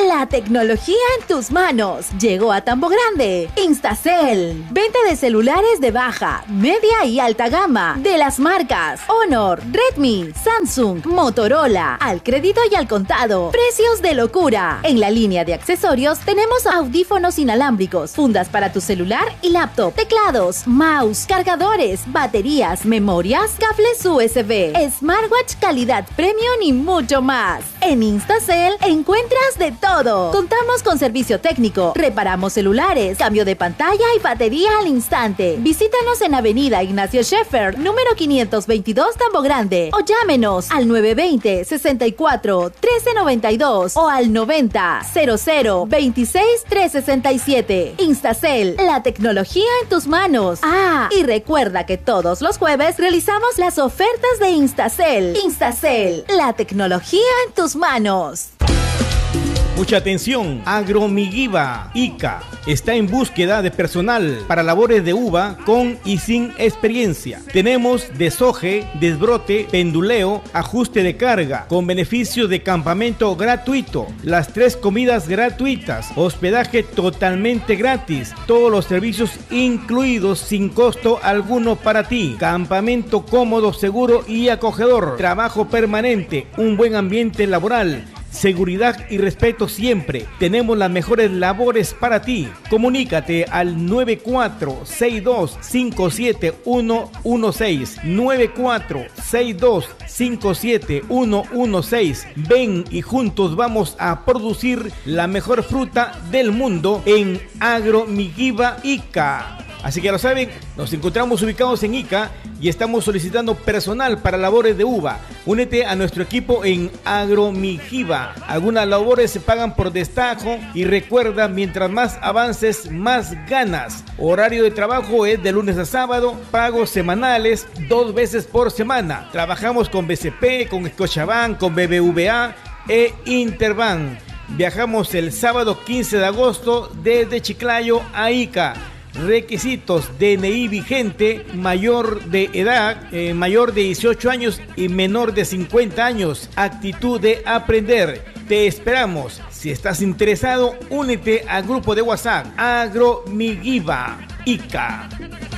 La tecnología en tus manos. Llegó a Tambo Grande. Instacel. Venta de celulares de baja, media y alta gama. De las marcas Honor, Redmi, Samsung, Motorola. Al crédito y al contado. Precios de locura. En la línea de accesorios tenemos audífonos inalámbricos, fundas para tu celular y laptop, teclados, mouse, cargadores, baterías, memorias, cables USB, smartwatch calidad premium y mucho más. En Instacel encuentras de todo. Contamos con servicio técnico, reparamos celulares, cambio de pantalla y batería al instante. Visítanos en Avenida Ignacio Scheffer, número 522, Tambo Grande, o llámenos al 920-64-1392 o al 90-00-26-367. Instacel, la tecnología en tus manos. Y recuerda que todos los jueves realizamos las ofertas de Instacel. Instacel, la tecnología en tus manos. Mucha atención, Agromigiva ICA está en búsqueda de personal para labores de uva con y sin experiencia. Tenemos desoje, desbrote, penduleo, ajuste de carga, con beneficio de campamento gratuito, las 3 comidas gratuitas, hospedaje totalmente gratis, todos los servicios incluidos sin costo alguno para ti, campamento cómodo, seguro y acogedor, trabajo permanente, un buen ambiente laboral, seguridad y respeto siempre. Tenemos las mejores labores para ti. Comunícate al 9462571116. 9462571116. Ven y juntos vamos a producir la mejor fruta del mundo en Agromigiva ICA. Así que ya lo saben, nos encontramos ubicados en Ica y estamos solicitando personal para labores de uva. Únete a nuestro equipo en Agromigiva. Algunas labores se pagan por destajo y recuerda, mientras más avances, más ganas. Horario de trabajo es de lunes a sábado, pagos semanales 2 veces por semana. Trabajamos con BCP, con Scotiabank, con BBVA e Interbank. Viajamos el sábado 15 de agosto desde Chiclayo a Ica. Requisitos: DNI vigente, mayor de edad, mayor de 18 años y menor de 50 años. Actitud de aprender. Te esperamos. Si estás interesado, únete al grupo de WhatsApp Agromigiva ICA.